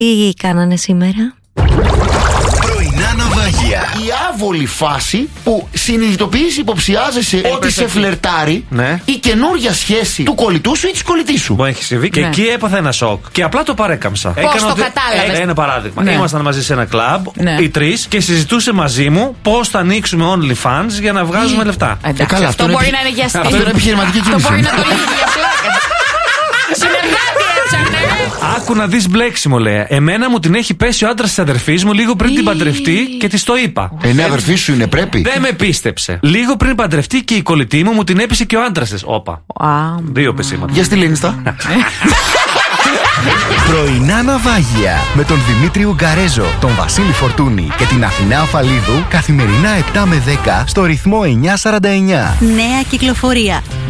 Τι κάνανε σήμερα? Πρωινά ναυάγια. Η άβολη φάση που συνειδητοποιείς, υποψιάζεσαι ότι σε φλερτάρει η καινούργια σχέση του κολλητού σου ή της κολλητής σου. Μου έχει συμβεί και εκεί έπαθα ένα σοκ. Και απλά το παρέκαμψα. Πώς το κατάλαβες? Ένα παράδειγμα. Ναι. Ήμασταν μαζί σε ένα κλαμπ, Ναι. οι τρεις, και συζητούσε μαζί μου πώς θα ανοίξουμε OnlyFans για να βγάζουμε λεφτά. Εντάξει, αυτό μπορεί να είναι για αστείο. Αυτό είναι επιχειρηματική Αυτό κίνηση. μπορεί να το λύσει για πλάκα. Συνεργάτη έψαχνε. Άκου να δεις μπλέξιμο, λέει. Εμένα μου την έχει πέσει ο άντρας της αδερφής μου λίγο πριν την παντρευτεί και της το είπα. Ναι, αδερφή σου είναι, πρέπει. Δεν με πίστεψε. Λίγο πριν παντρευτεί και η κολλητή μου την έπεισε και ο άντρας της. Όπα. Δύο πεσήματα. Για στη Insta. Πρωινά ναυάγια με τον Δημήτρη Ουγκαρέζο, τον Βασίλη Φορτούνη και την Αθηνά Αφαλίδου καθημερινά 7 με 10 στο ρυθμό 949. Νέα κυκλοφορία.